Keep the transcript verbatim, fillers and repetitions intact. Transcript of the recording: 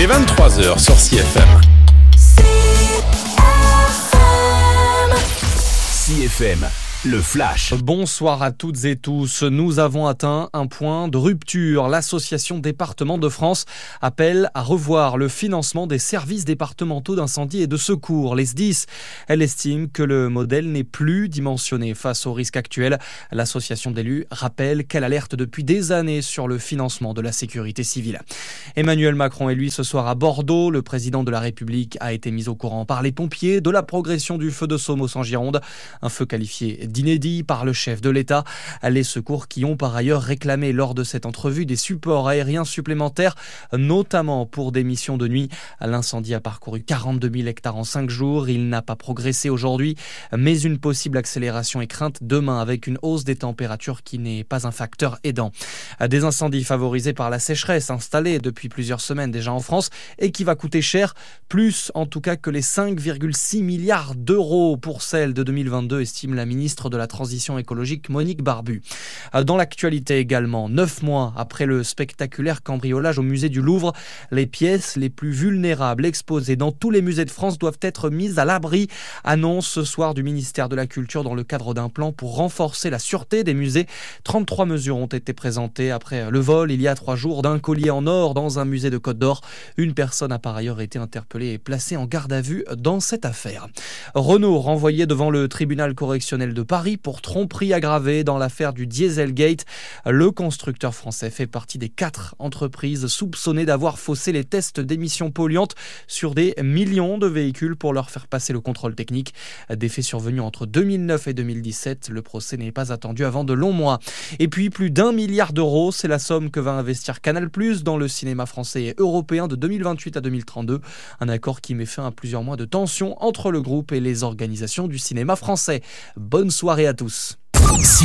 est vingt-trois heures sur C F M. C F M, le flash. Bonsoir à toutes et tous. Nous avons atteint un point de rupture. L'Association Départements de France appelle à revoir le financement des services départementaux d'incendie et de secours, les S D I S. Elle estime que le modèle n'est plus dimensionné face aux risques actuels. L'association d'élus rappelle qu'elle alerte depuis des années sur le financement de la sécurité civile. Emmanuel Macron est lui ce soir à Bordeaux. Le président de la République a été mis au courant par les pompiers de la progression du feu de Somos en Gironde. Un feu qualifié d'inédit par le chef de l'État. Les secours qui ont par ailleurs réclamé lors de cette entrevue des supports aériens supplémentaires, notamment pour des missions de nuit. L'incendie a parcouru quarante-deux mille hectares en cinq jours. Il n'a pas progressé aujourd'hui, mais une possible accélération est crainte demain avec une hausse des températures qui n'est pas un facteur aidant. Des incendies favorisés par la sécheresse installée depuis plusieurs semaines déjà en France et qui va coûter cher, plus en tout cas que les cinq virgule six milliards d'euros pour celle de deux mille vingt-deux, estime la ministre de la Transition écologique Monique Barbu. Dans l'actualité également, neuf mois après le spectaculaire cambriolage au musée du Louvre, les pièces les plus vulnérables exposées dans tous les musées de France doivent être mises à l'abri, annonce ce soir du ministère de la Culture dans le cadre d'un plan pour renforcer la sûreté des musées. trente-trois mesures ont été présentées après le vol il y a trois jours d'un collier en or dans un musée de Côte d'Or. Une personne a par ailleurs été interpellée et placée en garde à vue dans cette affaire. Renault renvoyé devant le tribunal correctionnel de Paris pour tromperie aggravée dans l'affaire du Dieselgate. Le constructeur français fait partie des quatre entreprises soupçonnées d'avoir faussé les tests d'émissions polluantes sur des millions de véhicules pour leur faire passer le contrôle technique. Des faits survenus entre deux mille neuf et deux mille dix-sept. Le procès n'est pas attendu avant de longs mois. Et puis plus d'un milliard d'euros, c'est la somme que va investir Canal+ dans le cinéma français et européen de deux mille vingt-huit à deux mille trente-deux. Un accord qui met fin à plusieurs mois de tension entre le groupe et les organisations du cinéma français. Bonne soirée à tous. C